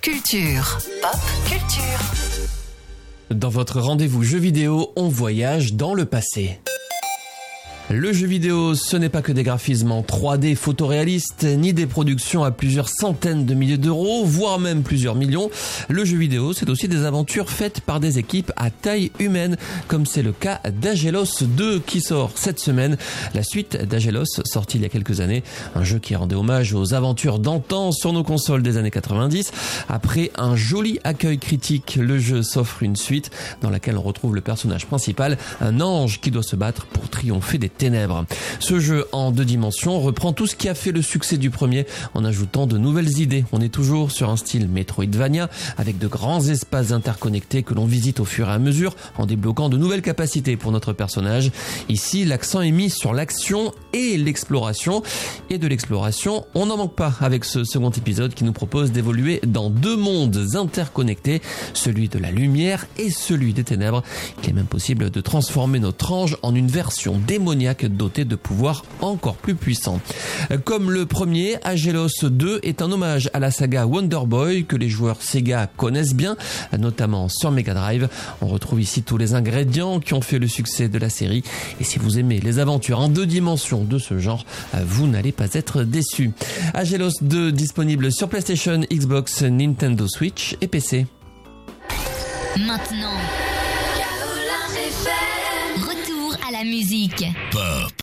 culture. Pop culture. Dans votre rendez-vous jeux vidéo, on voyage dans le passé. Le jeu vidéo, ce n'est pas que des graphismes en 3D photoréalistes, ni des productions à plusieurs centaines de milliers d'euros, voire même plusieurs millions. Le jeu vidéo, c'est aussi des aventures faites par des équipes à taille humaine, comme c'est le cas d'Agelos 2 qui sort cette semaine. La suite d'Agelos, sortie il y a quelques années, un jeu qui rendait hommage aux aventures d'antan sur nos consoles des années 90. Après un joli accueil critique, le jeu s'offre une suite dans laquelle on retrouve le personnage principal, un ange qui doit se battre pour triompher des ténèbres. Ce jeu en 2 dimensions reprend tout ce qui a fait le succès du premier en ajoutant de nouvelles idées. On est toujours sur un style Metroidvania avec de grands espaces interconnectés que l'on visite au fur et à mesure en débloquant de nouvelles capacités pour notre personnage. Ici, l'accent est mis sur l'action et l'exploration. Et de l'exploration, on n'en manque pas avec ce second épisode qui nous propose d'évoluer dans 2 mondes interconnectés, celui de la lumière et celui des ténèbres. Il est même possible de transformer notre ange en une version démoniaque doté de pouvoirs encore plus puissants. Comme le premier, Agelos 2 est un hommage à la saga Wonder Boy que les joueurs Sega connaissent bien, notamment sur Mega Drive. On retrouve ici tous les ingrédients qui ont fait le succès de la série et si vous aimez les aventures en 2 dimensions de ce genre, vous n'allez pas être déçus. Agelos 2 disponible sur PlayStation, Xbox, Nintendo Switch et PC. Maintenant, retour à la musique. Pop.